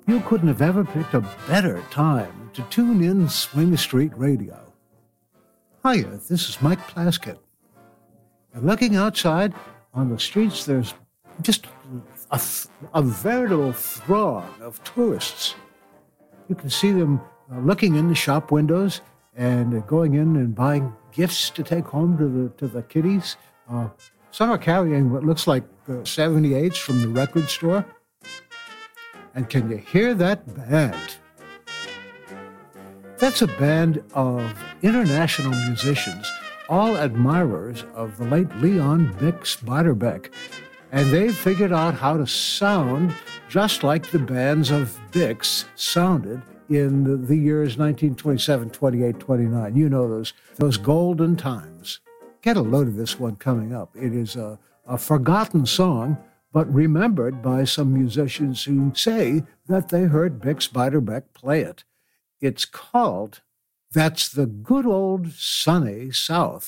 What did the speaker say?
You couldn't have ever picked a better time to tune in Swing Street Radio. Hiya, this is Mike Plaskett. And looking outside on the streets, there's just a veritable throng of tourists. You can see them looking in the shop windows and going in and buying gifts to take home to the kiddies. Some are carrying what looks like 78s from the record store. And can you hear that band? That's a band of international musicians, all admirers of the late Leon Bix Beiderbecke. And they figured out how to sound just like the bands of Bix sounded in the years 1927, 28, 29. You know those golden times. Get a load of this one coming up. It is a forgotten song, but remembered by some musicians who say that they heard Bix Beiderbecke play it. It's called That's the Good Old Sunny South.